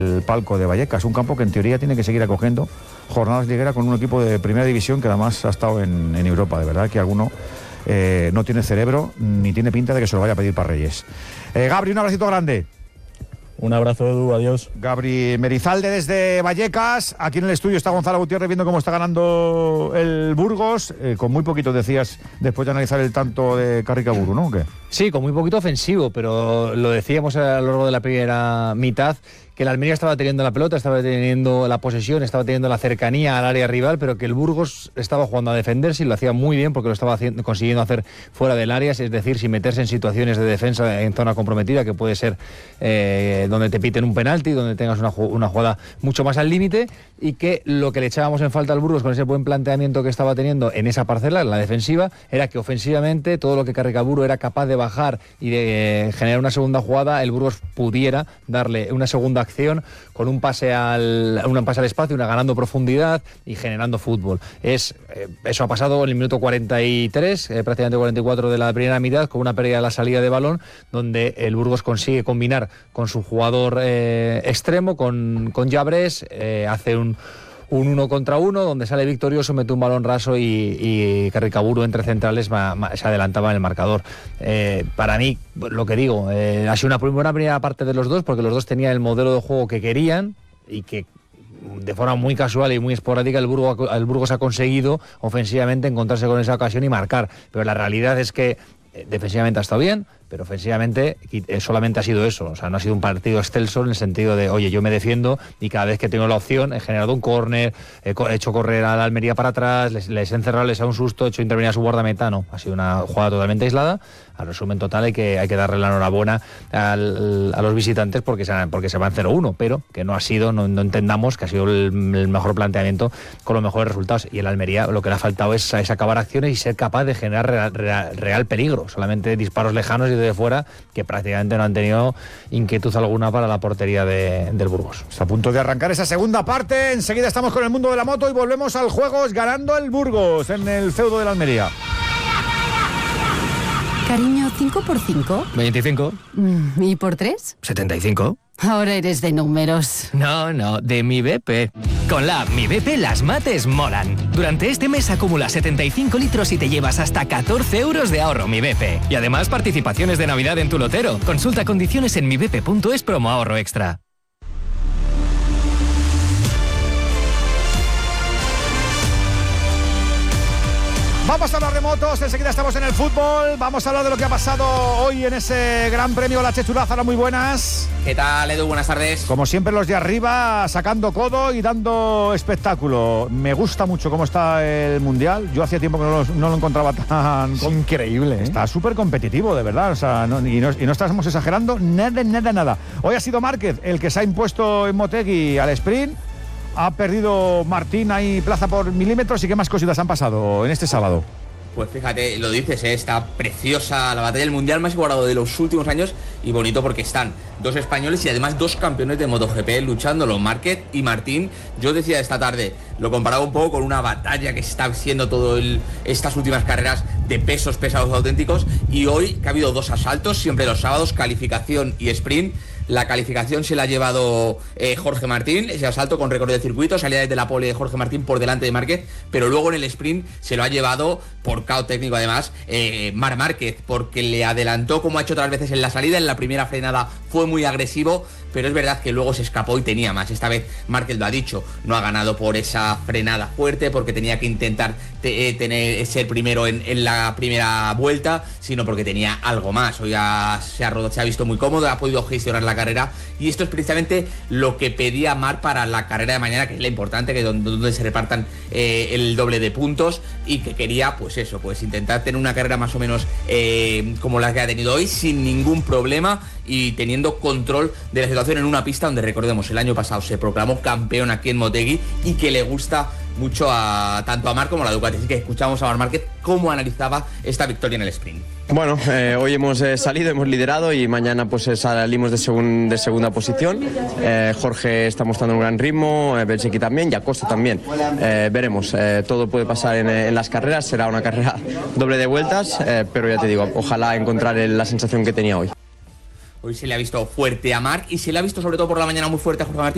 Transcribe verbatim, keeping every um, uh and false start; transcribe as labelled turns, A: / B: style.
A: el palco de Vallecas, un campo que en teoría tiene que seguir acogiendo jornadas ligueras con un equipo de primera división que además ha estado en, en Europa. De verdad que alguno eh, no tiene cerebro ni tiene pinta de que se lo vaya a pedir para Reyes. Eh, Gabri, un abracito grande.
B: Un abrazo, Edu, adiós.
A: Gabri Merizalde desde Vallecas. Aquí en el estudio está Gonzalo Gutiérrez viendo cómo está ganando el Burgos. Eh, con muy poquito, decías, después de analizar el tanto de Carricaburu, ¿no? ¿O qué?
C: Sí, con muy poquito ofensivo, pero lo decíamos a lo largo de la primera mitad, que el Almería estaba teniendo la pelota, estaba teniendo la posesión, estaba teniendo la cercanía al área rival, pero que el Burgos estaba jugando a defenderse y lo hacía muy bien porque lo estaba haciendo, consiguiendo hacer fuera del área, es decir, sin meterse en situaciones de defensa en zona comprometida, que puede ser eh, donde te piten un penalti, donde tengas una, una jugada mucho más al límite, y que lo que le echábamos en falta al Burgos con ese buen planteamiento que estaba teniendo en esa parcela, en la defensiva, era que ofensivamente todo lo que Carricaburu era capaz de bajar y de eh, generar una segunda jugada, el Burgos pudiera darle una segunda acción con un pase al un pase al espacio, una ganando profundidad y generando fútbol. Es eh, eso ha pasado en el minuto cuarenta y tres, eh, prácticamente cuarenta y cuatro de la primera mitad, con una pérdida de la salida de balón, donde el Burgos consigue combinar con su jugador eh, extremo, con, con Llabrés, eh, hace un un uno contra uno, donde sale victorioso, mete un balón raso y, y Carricaburu entre centrales ma, ma, se adelantaba en el marcador. Eh, para mí, lo que digo, eh, ha sido una buena primera parte de los dos, porque los dos tenían el modelo de juego que querían y que de forma muy casual y muy esporádica el Burgos, el Burgos ha conseguido ofensivamente encontrarse con esa ocasión y marcar. Pero la realidad es que eh, defensivamente ha estado bien, pero ofensivamente solamente ha sido eso. O sea, no ha sido un partido excelso en el sentido de, oye, yo me defiendo y cada vez que tengo la opción he generado un córner, he hecho correr a la Almería para atrás, les, les he encerrado, les he dado un susto, he hecho intervenir a su guardameta. No, ha sido una jugada totalmente aislada. Al resumen total hay que, hay que darle la enhorabuena al, a los visitantes porque se, porque se van cero uno, pero que no ha sido, no, no entendamos que ha sido el, el mejor planteamiento con los mejores resultados. Y el Almería lo que le ha faltado es, es acabar acciones y ser capaz de generar real, real, real peligro. Solamente disparos lejanos y de fuera que prácticamente no han tenido inquietud alguna para la portería de, del Burgos.
A: Está a punto de arrancar esa segunda parte. Enseguida estamos con el mundo de la moto y volvemos al Juegos ganando el Burgos en el feudo de la Almería.
D: Cariño, ¿cinco por cinco?
C: veinticinco.
D: ¿Y por tres?
C: setenta y cinco.
D: Ahora eres de números.
C: No, no, de mi B P.
E: Con la app Mi B P las mates molan. Durante este mes acumula setenta y cinco litros y te llevas hasta catorce euros de ahorro Mi B P. Y además participaciones de Navidad en tu lotero. Consulta condiciones en mi b p punto es promo ahorro extra.
A: Vamos a hablar de motos, enseguida estamos en el fútbol. Vamos a hablar de lo que ha pasado hoy en ese Gran Premio La Chechuraza. Muy buenas.
F: ¿Qué tal, Edu? Buenas tardes.
A: Como siempre, los de arriba sacando codo y dando espectáculo. Me gusta mucho cómo está el Mundial. Yo hacía tiempo que no lo, no lo encontraba tan...
C: Es increíble, ¿eh?
A: Está súper competitivo, de verdad. O sea, no, y, no, y no estamos exagerando nada, nada, nada. Hoy ha sido Márquez el que se ha impuesto en Motegi al sprint. Ha perdido Martín ahí plaza por milímetros. ¿Y qué más cositas han pasado en este sábado?
F: Pues fíjate, lo dices, ¿eh? Está preciosa la batalla del Mundial más igualado de los últimos años y bonito porque están dos españoles y además dos campeones de MotoGP luchándolo, Márquez y Martín. Yo decía esta tarde, lo comparaba un poco con una batalla que está siendo todo el, estas últimas carreras de pesos pesados auténticos, y hoy que ha habido dos asaltos, siempre los sábados, calificación y sprint. La calificación se la ha llevado eh, Jorge Martín, ese asalto con récord de circuito, salía desde la pole de Jorge Martín por delante de Márquez, pero luego en el sprint se lo ha llevado, por caos técnico además, eh, Marc Márquez, porque le adelantó como ha hecho otras veces en la salida. En la primera frenada fue muy agresivo, pero es verdad que luego se escapó y tenía más. Esta vez Márquez lo ha dicho, no ha ganado por esa frenada fuerte, porque tenía que intentar te, eh, tener ser primero en, en la primera vuelta, sino porque tenía algo más. Hoy ha, se, ha rodado, se ha visto muy cómodo, ha podido gestionar la carrera, y esto es precisamente lo que pedía Marc para la carrera de mañana, que es la importante, que es donde, donde se repartan eh, el doble de puntos, y que quería, pues eso, pues intentar tener una carrera más o menos eh, como la que ha tenido hoy, sin ningún problema y teniendo control de la situación en una pista donde, recordemos, el año pasado se proclamó campeón aquí en Motegi y que le gusta mucho a tanto a Marc como a la Ducati. Así que escuchamos a Marc Márquez cómo analizaba esta victoria en el sprint.
G: Bueno, eh, hoy hemos eh, salido, hemos liderado y mañana pues eh, salimos de, segun, de segunda posición. Eh, Jorge está mostrando un gran ritmo, eh, Belchiki también y Acosta también. Eh, veremos, eh, todo puede pasar en, en las carreras, será una carrera doble de vueltas, eh, pero ya te digo, ojalá encontrar el, la sensación que tenía hoy.
F: Hoy se le ha visto fuerte a Marc y se le ha visto sobre todo por la mañana muy fuerte a Jorge Martín.